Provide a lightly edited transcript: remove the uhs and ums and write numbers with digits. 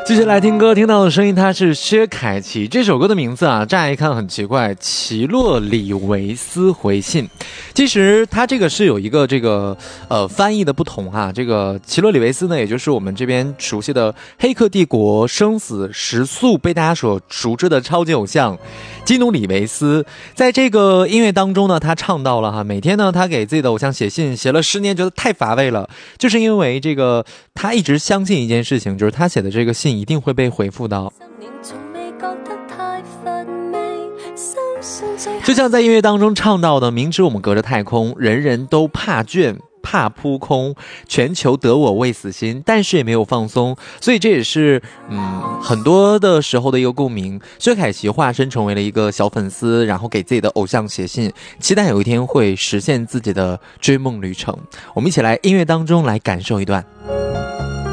继续来听歌，听到的声音它是薛凯琪。这首歌的名字啊，乍一看很奇怪，奇洛里维斯回信。其实它这个是有一个翻译的不同啊。这个奇洛里维斯呢，也就是我们这边熟悉的《黑客帝国》生死时速被大家所熟知的超级偶像基努里维斯。在这个音乐当中呢，他唱到了每天呢他给自己的偶像写信，写了10年，觉得太乏味了，就是因为这个他一直相信一件事情，就是他写的这个信一定会被回复到。就像在音乐当中唱到的，明知我们隔着太空，人人都怕倦怕扑空，全球得我未死心，但是也没有放松。所以这也是很多的时候的一个共鸣。薛凯琪化身成为了一个小粉丝，然后给自己的偶像写信，期待有一天会实现自己的追梦旅程。我们一起来音乐当中来感受一段。